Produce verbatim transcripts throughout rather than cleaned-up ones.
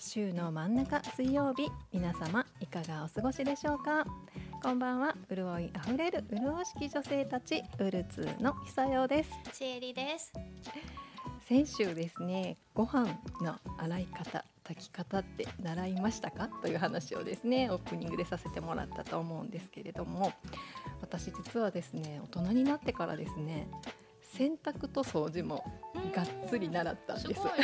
週の真ん中水曜日、皆様いかがお過ごしでしょうか。こんばんは。潤いあふれる潤しき女性たち、ウルツーの久代です。 ちえりです。 先週ですね、ご飯の洗い方炊き方って習いましたかという話をですね、オープニングでさせてもらったと思うんですけれども、私実はですね、大人になってからですね、洗濯と掃除もがっつり習ったんです。はい、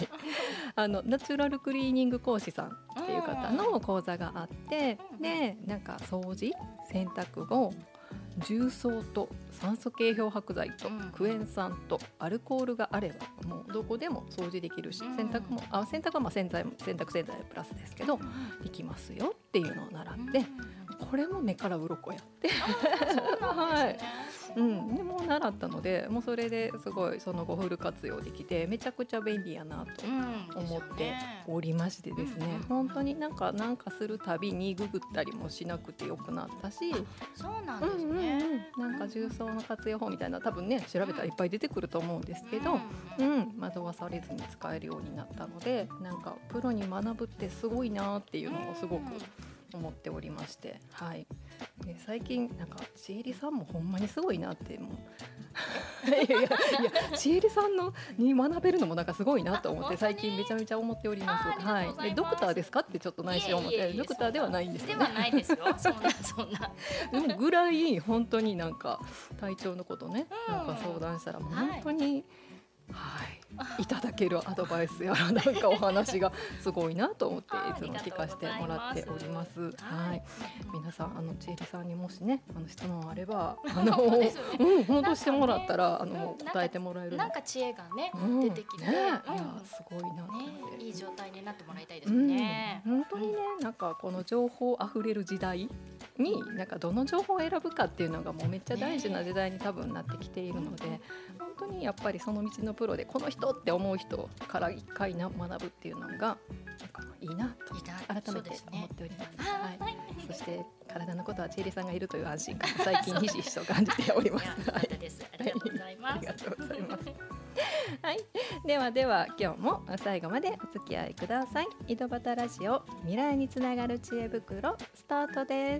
あのナチュラルクリーニング講師さんっていう方の講座があって、でなんか掃除洗濯後重曹と酸素系漂白剤とクエン酸とアルコールがあればもうどこでも掃除できるし、洗濯もあ洗濯はまあ洗剤洗濯洗剤プラスですけどできますよっていうのを習って、これも目から鱗やってはい、うん、でも習ったので、もうそれですごいその後フル活用できてめちゃくちゃ便利やなと思っておりましてですね、本当になんかなんかするたびにググったりもしなくてよくなったし、 そうなんですね、 うんうんうん、なんか重曹の活用法みたいな多分ね調べたらいっぱい出てくると思うんですけど、うん、惑わされずに使えるようになったので、なんかプロに学ぶってすごいなっていうのをすごく思っておりまして、はい、で最近なんかちえりさんもほんまにすごいなってもういやいやいやちえりさんのに学べるのもなんかすごいなと思って最近めちゃめちゃ思っております。はい、でドクターですかってちょっと内心思って、いえいえいえドクターではないんですよね。 ではないですよ。そんなそんなでもぐらい本当になんか体調のことね、うん、なんか相談したらもう本当に、はいはい、いただけるアドバイスやらなんかお話がすごいなと思っていつも聞かせてもらっております。はい、皆さんあのちえりさんにもしねあの質問あればあのうん本当してもらったらあの答えてもらえるなんか知恵がね、 うん、 出てきて、ね、 いやすごいなと思って、 ね、いい状態になってもらいたいですよね、 うん、本当にね、なんかこの情報あふれる時代になんかどの情報を選ぶかっていうのがもうめっちゃ大事な時代に多分なってきているので、本当にやっぱりその道のプロでこの人って思う人から一回な学ぶっていうのがなんかいいなと改めて思っております。はい、そして体のことはちえりさんがいるという安心感も最近ひしひしと感じております。 ありがとうございます。 ありがとうございます。はい、ではでは今日も最後までお付き合いください。井戸端ラジオ未来につながる知恵袋スタートです。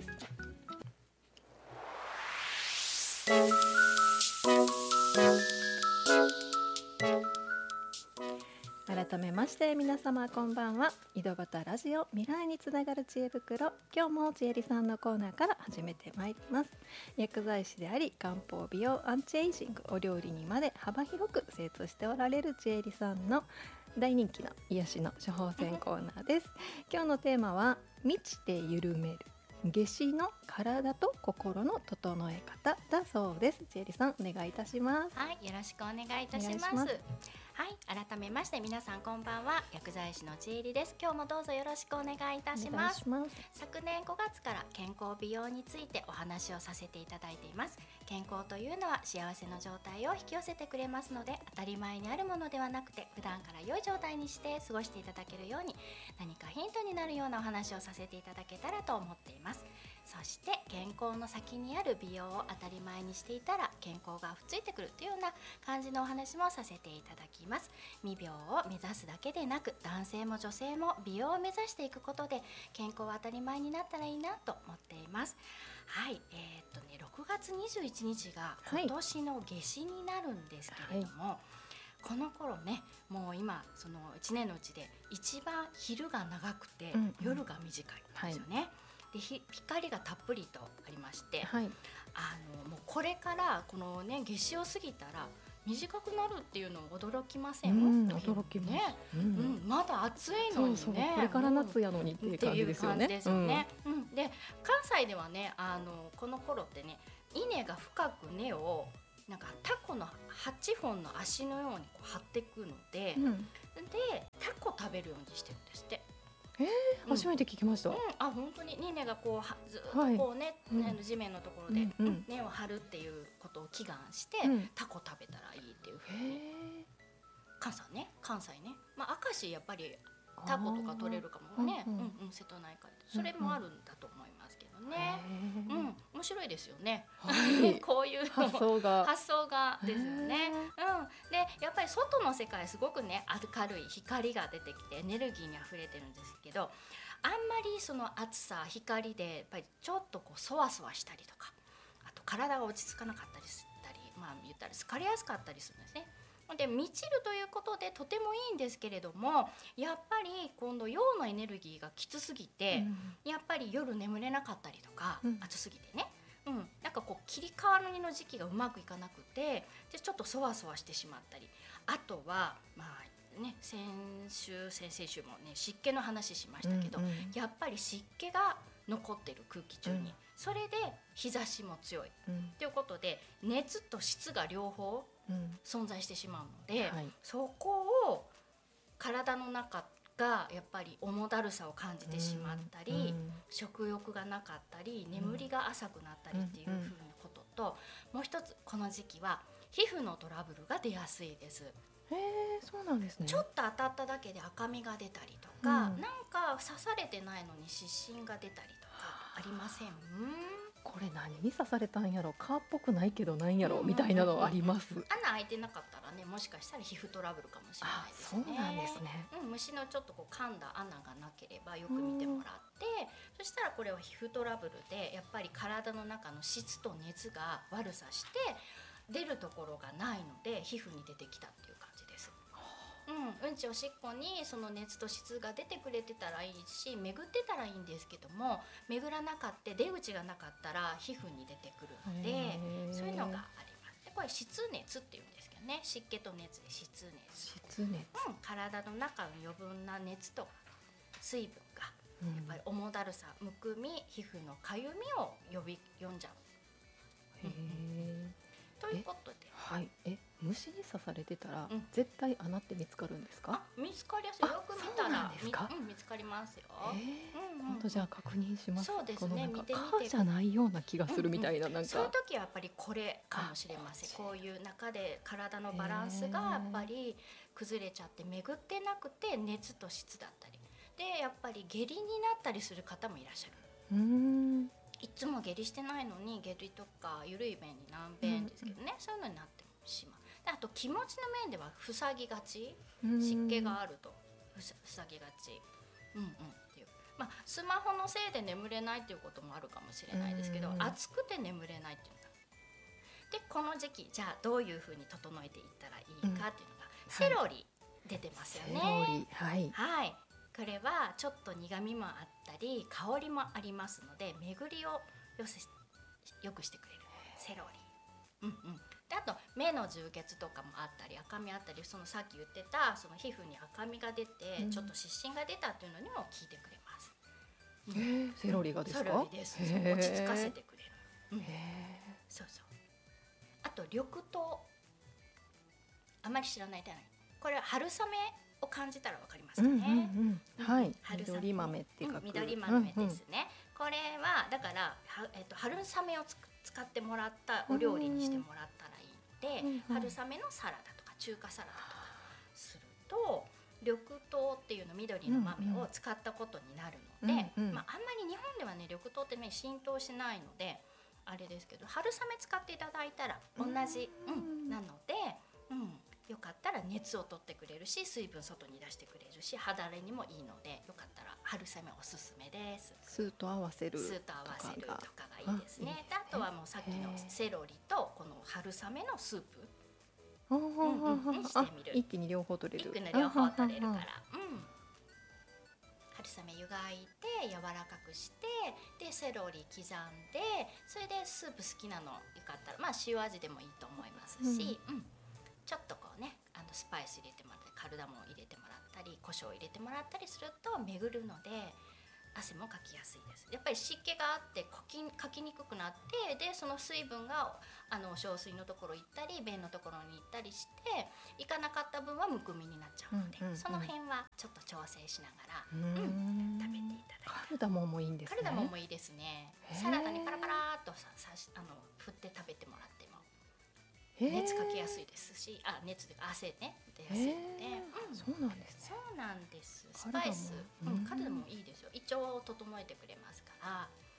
改めまして皆様こんばんは。井戸端ラジオ未来につながる知恵袋、今日もちえりさんのコーナーから始めてまいります。薬剤師であり漢方美容アンチエイジングお料理にまで幅広く精通しておられるちえりさんの大人気の癒しの処方箋コーナーです。今日のテーマは満ちて緩める夏至の体と心の整え方だそうです。ちえりさんお願いいたします。 はい、よろしくお願いいたします。はい、改めまして皆さんこんばんは。薬剤師のちえりです。今日もどうぞよろしくお願いいたします。 ます昨年ごがつから健康美容についてお話をさせていただいています。健康というのは幸せの状態を引き寄せてくれますので、当たり前にあるものではなくて普段から良い状態にして過ごしていただけるように、何かヒントになるようなお話をさせていただけたらと思っています。そして健康の先にある美容を当たり前にしていたら健康がふっついてくるというような感じのお話もさせていただきます。未病を目指すだけでなく、男性も女性も美容を目指していくことで健康は当たり前になったらいいなと思っています。はい、えー、っとねろくがつにじゅういちにちが今年の夏至になるんですけれども、はい、この頃ね、もう今そのいちねんのうちで一番昼が長くて、うんうん、夜が短いんですよね。はい、で光がたっぷりとありまして、はい、あのもうこれからこのね夏至を過ぎたら短くなるっていうのを驚きません？ うん、驚きます、 ね、うんうん、まだ暑いのにね、そうそうこれから夏やのにっていう感じですよね。 ですよね、うんうん、で関西ではね、あのこの頃ってね、稲が深く根をなんかタコのはちほんの足のようにこう張っていくので、うん、でタコ食べるようにしてるんですって。 えー、初めて聞きました。うんうん、あ本当に稲がこうずっとこうね、はい、地面のところで根を張るっていうことを祈願して、うん、タコ食べたらいいっていうふうに、関西ね関西ね、まあ、明石やっぱりタコとか取れるかもね、うんうん、瀬戸内海それもあるんだと思いますけどどね。うん、面白いですよね。 はい、 こういう発想が発想がですよね。うん、でやっぱり外の世界すごくね明るい光が出てきてエネルギーにあふれてるんですけど、あんまりその暑さ光でやっぱりちょっとこうそわそわしたりとか、あと体が落ち着かなかったりしたり、まあ言ったら疲れやすかったりするんですね。で満ちるということでとてもいいんですけれども、やっぱり今度陽のエネルギーがきつすぎて、うん、やっぱり夜眠れなかったりとか、うん、暑すぎてね、うん、なんかこう切り替わりの時期がうまくいかなくて、でちょっとそわそわしてしまったり、あとはまあね先週先々週もね湿気の話しましたけど、うんうん、やっぱり湿気が残ってる空気中に、うん、それで日差しも強い、うん、ということで熱と湿が両方存在してしまうので、うんはい、そこを体の中がやっぱり重だるさを感じてしまったり、うん、食欲がなかったり眠りが浅くなったりっていうふうなことと、もう一つこの時期は皮膚のトラブルが出やすいです。 へー、そうなんですね。 ちょっと当たっただけで赤みが出たりとか、うん、なんか刺されてないのに湿疹が出たりとかありません？ これ何に刺されたんやろ、蚊っぽくないけどなんやろ、うんうんうんうん、みたいなのあります。 穴開いてなかったらね、もしかしたら皮膚トラブルかもしれないですね。 そうなんですね、 うん、虫のちょっとこう噛んだ穴がなければよく見てもらって、そしたらこれは皮膚トラブルでやっぱり体の中の湿と熱が悪さして出るところがないので皮膚に出てきたっていう感じです。うん、うんちおしっこにその熱と湿が出てくれてたらいいし、巡ってたらいいんですけども、巡らなかった出口がなかったら皮膚に出てくるので、そういうのがあります。でこれ湿熱っていうんですけどね、湿気と熱で湿熱。 湿熱、 うん、体の中の余分な熱と水分がやっぱり重だるさ、むくみ、皮膚のかゆみを呼び呼んじゃう。へー、ということで、 はい、え虫に刺されてたら、うん、絶対穴って見つかるんですか？ あ、見つかりやすい。よく見たらですか？ み、うん、見つかりますよ。 えーうんうん、今度じゃあ確認します。 そうですね、見てみて。 蚊じゃないような気がするみたいな、うんうん、なんかそういう時はやっぱりこれかもしれません。こういう中で体のバランスがやっぱり崩れちゃって巡ってなくて熱と湿だったりで、やっぱり下痢になったりする方もいらっしゃる。うーん、いつも下痢してないのに下痢とか緩い便に難便ですけどね、うんうん、そういうのになってしまう。であと気持ちの面では塞ぎがち、湿気があると塞ぎがち、うんうんっていう、まあ、スマホのせいで眠れないっていうこともあるかもしれないですけど、暑くて眠れないっていうのがで、この時期じゃあどういうふうに整えていったらいいかっていうのが、うん、セロリ出てますよね。 セロリ、はい、 はい、これはちょっと苦みもあったり香りもありますので、巡りをよせよくしてくれるセロリ、うんうん、であと目の充血とかもあったり赤みあったり、そのさっき言ってたその皮膚に赤みが出て、うん、ちょっと湿疹が出たっていうのにも効いてくれます。 うん、セロリがですか？ セロリです。落ち着かせてくれる、うん、そうそう。あと緑豆、あまり知らないじゃない。これは春雨を感じたらわかりますかね。うんうんうん、 はい、緑豆って書く、 うん、緑豆ですね、うんうん、これはだからは、えっと、春雨をつ使ってもらったお料理にしてもらったらいいので、うんうん、春雨のサラダとか中華サラダとかすると緑豆っていうの緑の豆を使ったことになるので、うんうん、まあ、あんまり日本ではね緑豆ってね浸透しないのであれですけど、春雨使っていただいたら同じ、うん、なので、うん、よかったら熱を取ってくれるし水分外に出してくれるし肌荒れにもいいので、よかったら春雨おすすめです。 酢と合わせる酢と合わせるとかがいいですね。あ, であとはもうさっきのセロリとこの春雨のスープ、うんうんうん、してみる。 一気に両方取れる。 一気に両方取れるから、うん、春雨湯がいて柔らかくして、でセロリ刻んで、それでスープ好きなのよかったら、まあ、塩味でもいいと思いますし、うんうん、ちょっとこうねあのスパイス入れてもらったりカルダモン入れてもらったり胡椒入れてもらったりすると巡るので汗もかきやすいです。やっぱり湿気があってかき、かきにくくなって、でその水分があの小水のところ行ったり便のところに行ったりして行かなかった分はむくみになっちゃうので、うんうんうん、その辺はちょっと調整しながら、うん、食べていただいて。 カルダモンもいいんですね。 カルダモンもいいですね。サラダにパラパラっとささあの振って食べてもらっても熱かけやすいですし、あ熱で汗ね出やすいので、 うん、そうなんですね。 そうなんです。スパイス、うん、カルダモンいいですよ。胃腸を整えてくれますから、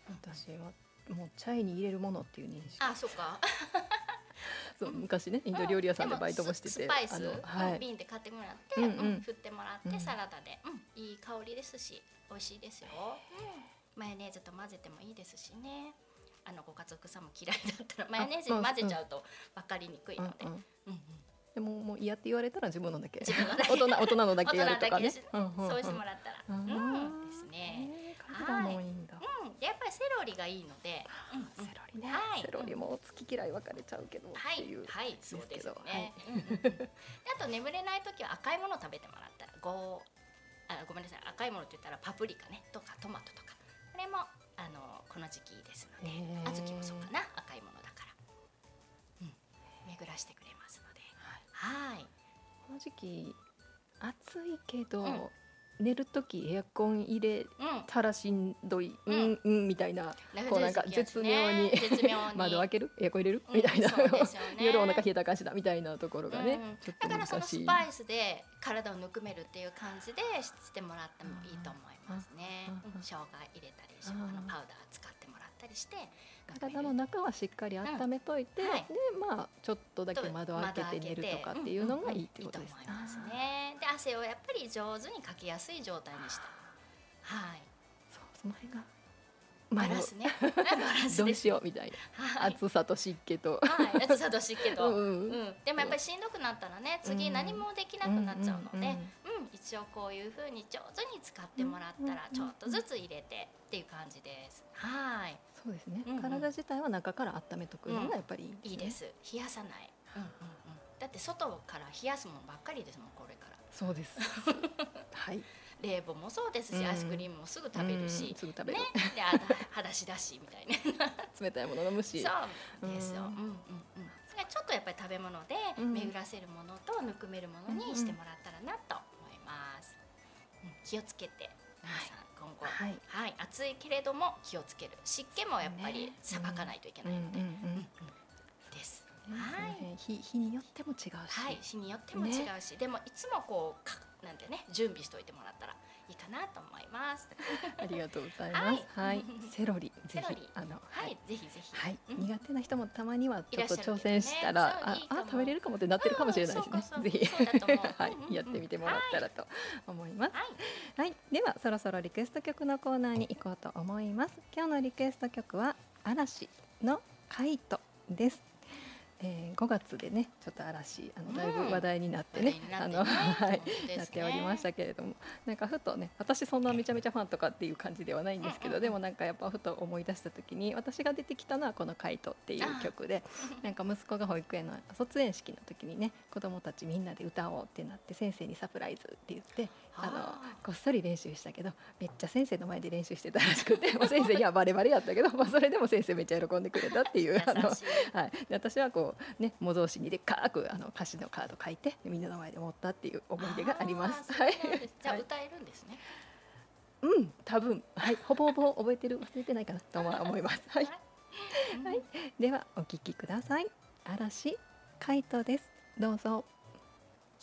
私はもうチャイに入れるものっていう認識。 あ、そうか。 そう昔ねインド料理屋さんでバイトもしてて、 スパイス、 あの、はい、 瓶で買ってもらって、 うんうんうん、振ってもらって、 うんサラダで、うん、いい香りですし美味しいですよ、うん、マヨネーズと混ぜてもいいですしね。あのご家族さんも嫌いだったらマヨネーズに混ぜちゃうと分かりにくいので、 うんうんうんうん、 でももう嫌って言われたら自分のだけ自分のだけ大人大人のだけやるとかね大人だけし、そうしてもらったら、 うんうん、ですね。 えー体もいいんだ。 うん、でやっぱりセロリがいいので、うんうん、 セロリね、 はい、 セロリも好き嫌い分かれちゃうけどはいっていうはい、 ですそうですけど、 ね、 はいうんうんうん、であと眠れない時は赤いものを食べてもらったら、ごあごめんなさい、赤いものって言ったらパプリカねとかトマトとか、これもあのこの時期ですので、小豆もそうかな、赤いものだから、うん、巡らしてくれますので、はい、 この時期暑いけど、 うん寝る時エアコン入れうん、 たらしんどい、ううんんうんみたいな、こうなんか絶妙に絶妙に窓開けるエアコン入れる、 うんみたいな、 そうですよね夜お腹冷えた感じだみたいなところがね、 うんちょっとだからその難しい。 スパイスで体をぬくめるっていう感じでしてもらってもいいと思いますね。 うんうん、生姜入れたり、生姜のパウダー使ってもらったりして体の中はしっかり温めといて、 うんはいでまあちょっとだけ窓開けて寝るとかっていうのがいいってことです。 いいと思いますね。で汗をやっぱり上手にかきやすい状態にして、はい、 そうその辺がバランスね。バランスどうです。 しようみたいな、 はい、 暑さと湿気と、 はい、暑さと湿気と、 うんううんん、でもやっぱりしんどくなったらね、次何もできなくなっちゃうので、 うんうんうんうん、一応こういう風に上手に使ってもらったらちょっとずつ入れてっていう感じです。はい、 そうですね、 うんうん体自体は中から温めとくのがやっぱりいいですね。 いいです。冷やさない。うんうんうん。だって外から冷やすものばっかりですもん、これから。 そうですはい冷房もそうですし、 うんアイスクリームもすぐ食べるし、 うんすぐ食べる、 ね、であ裸足だしみたいな。 冷たいもの飲むし、 そうですよ。 ううんんうんうん。それはちょっとやっぱり食べ物でうん巡らせるものとぬくめるものにしてもらったらなと思います。うん、気をつけて皆さん今後、 はいはい、暑いけれども気をつける。湿気もやっぱりさばかないといけないので、 うんうんうんうんうんです。はい。 日日によっても違うし、 はい、日によっても違うし、でもいつもこうかなんてね準備しておいてもらったらいいかなと思います。 ありがとうございます。 ははいい、セロリぜセロリひあのはい、ぜひぜひ。 はい、 うん苦手な人もたまにはちょっといらっしゃる挑戦したら、 けどねそういいかもああ食べれるかもってなってるかもしれないですね。 うんそうかそうぜひそうだと思うはいうんうんうんやってみてもらったらと思います。 はい。 はい、ではそろそろリクエスト曲のコーナーに行こうと思います。今日のリクエスト曲は嵐のカイトです。えー、ごがつでねちょっと嵐あのだいぶ話題になってね、 話題あのになってねはいそうですねなっておりましたけれども、なんかふとね私そんなめちゃめちゃファンとかっていう感じではないんですけど、 うんうんうんでもなんかやっぱふと思い出した時に私が出てきたのはこの「カイト」っていう曲で、なんか息子が保育園の卒園式の時にね子供たちみんなで歌おうってなって先生にサプライズって言ってあのあこっそり練習したけどめっちゃ先生の前で練習してたらしくてもう先生にはバレバレやったけど、まあ、それでも先生めっちゃ喜んでくれたっていうあの優しい。 はい、で私はこうね模造紙にでっかくあの歌詞のカード書いてみんなの前で持ったっていう思い出があります。 あーはいそうなんです。じゃあはい歌えるんですね。 うん多分はいほぼほぼ覚えてる忘れてないかなとは思います。はい、 うんはい、ではお聞きください。嵐カイトです。どうぞ。